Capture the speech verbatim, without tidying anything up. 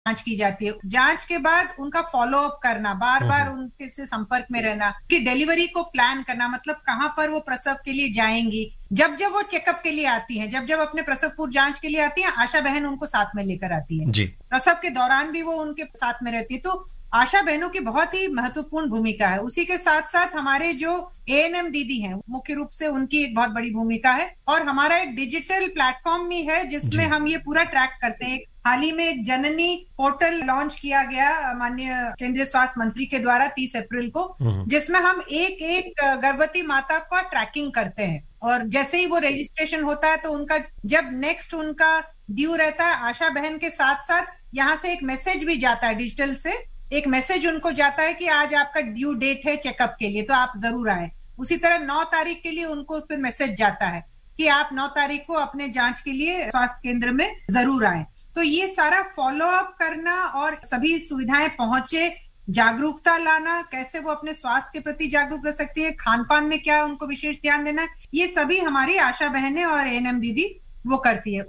जांच की जाती है। जांच के बाद उनका फॉलो अप करना, बार बार उनके से संपर्क में रहना, कि डिलीवरी को प्लान करना, मतलब कहां पर वो प्रसव के लिए जाएंगी। जब जब वो चेकअप के लिए आती हैं, जब जब अपने प्रसव पूर्व जांच के लिए आती हैं, आशा बहन उनको साथ में लेकर आती है जी। प्रसव के दौरान भी वो उनके साथ में रहती है। तो आशा बहनों की बहुत ही महत्वपूर्ण भूमिका है। उसी के साथ साथ हमारे जो एएनएम दीदी हैं, मुख्य रूप से उनकी एक बहुत बड़ी भूमिका है। और हमारा एक डिजिटल प्लेटफॉर्म भी है जिसमें हम ये पूरा ट्रैक करते हैं। हाल ही में एक जननी पोर्टल लॉन्च किया गया माननीय केंद्रीय स्वास्थ्य मंत्री के द्वारा तीस अप्रैल को, जिसमें हम एक एक गर्भवती माता का ट्रैकिंग करते हैं। और जैसे ही वो रजिस्ट्रेशन होता है तो उनका जब नेक्स्ट उनका ड्यू रहता है, आशा बहन के साथ साथ यहाँ से एक मैसेज भी जाता है, डिजिटल से एक मैसेज उनको जाता है कि आज आपका ड्यू डेट है चेकअप के लिए, तो आप जरूर आए। उसी तरह नौ तारीख के लिए उनको फिर मैसेज जाता है कि आप नौ तारीख को अपने जांच के लिए स्वास्थ्य केंद्र में जरूर आए। तो ये सारा फॉलो अप करना और सभी सुविधाएं पहुंचे, जागरूकता लाना, कैसे वो अपने स्वास्थ्य के प्रति जागरूक रह सकती है, खान पान में क्या उनको विशेष ध्यान देना, ये सभी हमारी आशा बहनें और एएनएम दीदी वो करती है।